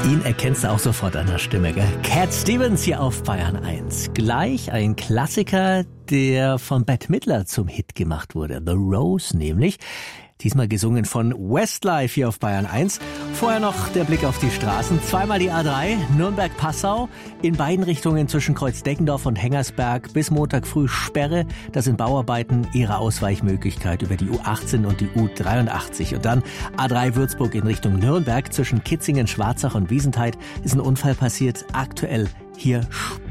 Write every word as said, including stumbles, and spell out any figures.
Ihn erkennst du auch sofort an der Stimme, gell? Cat Stevens hier auf Bayern eins. Gleich ein Klassiker, der von Bette Midler zum Hit gemacht wurde. The Rose nämlich. Diesmal gesungen von Westlife hier auf Bayern eins. Vorher noch der Blick auf die Straßen. Zweimal die A drei, Nürnberg-Passau. In beiden Richtungen zwischen Kreuzdeckendorf und Hengersberg bis Montag früh Sperre. Das sind Bauarbeiten, ihre Ausweichmöglichkeit über die U achtzehn und die U dreiundachtzig. Und dann A drei Würzburg in Richtung Nürnberg. Zwischen Kitzingen, Schwarzach und Wiesenthal ist ein Unfall passiert. Aktuell hier Sperre.